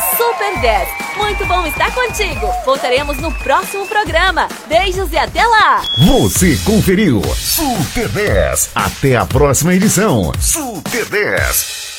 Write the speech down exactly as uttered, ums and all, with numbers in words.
Super dez. Muito bom estar contigo. Voltaremos no próximo programa. Beijos e até lá. Você conferiu Super dez. Até a próxima edição. Super dez.